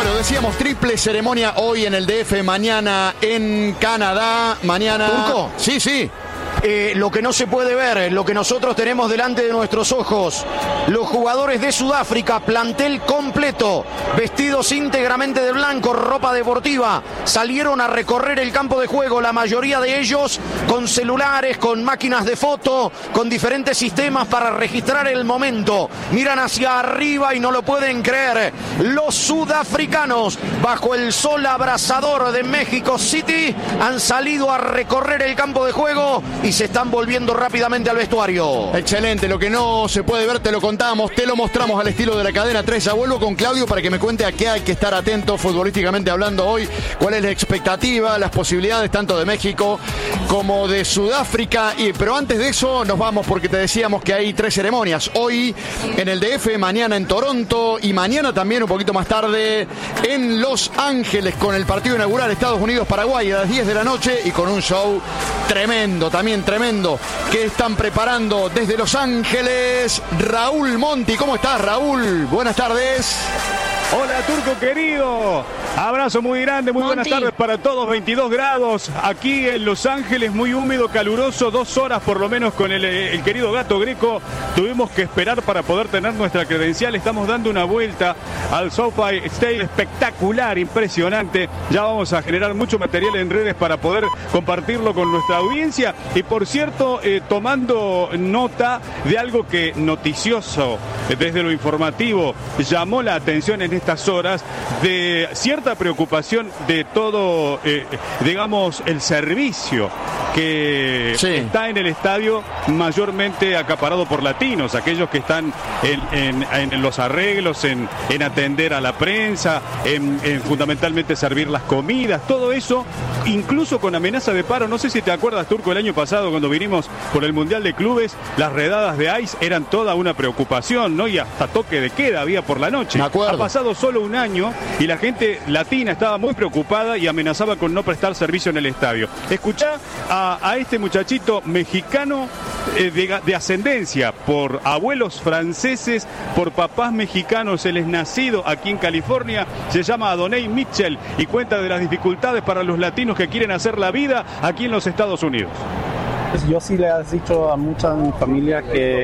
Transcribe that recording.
Bueno, decíamos triple ceremonia hoy en el DF, mañana en Canadá, mañana... ¿Turco? Sí, sí. Lo que no se puede ver, lo que nosotros tenemos delante de nuestros ojos, los jugadores de Sudáfrica, plantel completo, vestidos íntegramente de blanco, ropa deportiva, salieron a recorrer el campo de juego, la mayoría de ellos con celulares, con máquinas de foto, con diferentes sistemas para registrar el momento. Miran hacia arriba y no lo pueden creer. Los sudafricanos, bajo el sol abrasador de México City, han salido a recorrer el campo de juego y se están volviendo rápidamente al vestuario. Excelente, lo que no se puede ver te lo contamos, te lo mostramos al estilo de la cadena 3. Ya vuelvo con Claudio para que me cuente a qué hay que estar atento futbolísticamente hablando hoy, cuál es la expectativa, las posibilidades tanto de México como de Sudáfrica. Pero antes de eso nos vamos porque te decíamos que hay 3 ceremonias. Hoy en el DF, mañana en Toronto y mañana también un poquito más tarde en Los Ángeles con el partido inaugural Estados Unidos-Paraguay a las 10 de la noche y con un show tremendo, también tremendo, que están preparando desde Los Ángeles. Raúl Monti, ¿cómo estás, Raúl? Buenas tardes. Hola, Turco querido. Abrazo muy grande, muy buenas tardes para todos. 22 grados aquí en Los Ángeles, muy húmedo, caluroso. 2 horas por lo menos con el querido Gato Greco. Tuvimos que esperar para poder tener nuestra credencial. Estamos dando una vuelta al SoFi Stadium espectacular, impresionante. Ya vamos a generar mucho material en redes para poder compartirlo con nuestra audiencia. Y por cierto, tomando nota de algo que noticioso desde lo informativo llamó la atención en estas horas, de cierta preocupación de todo, digamos, el servicio que está en el estadio, mayormente acaparado por latinos, aquellos que están en los arreglos, en atender a la prensa, en fundamentalmente servir las comidas, todo eso, incluso con amenaza de paro. No sé si te acuerdas, Turco, el año pasado cuando vinimos por el Mundial de Clubes, las redadas de ICE eran toda una preocupación, ¿no? Y hasta toque de queda había por la noche. Me acuerdo. Ha pasado solo un año y la gente latina estaba muy preocupada y amenazaba con no prestar servicio en el estadio. Escuchá a este muchachito mexicano de ascendencia por abuelos franceses, por papás mexicanos. Él es nacido aquí en California, se llama Adonai Mitchell y cuenta de las dificultades para los latinos que quieren hacer la vida aquí en los Estados Unidos. Yo sí le has dicho a muchas familias que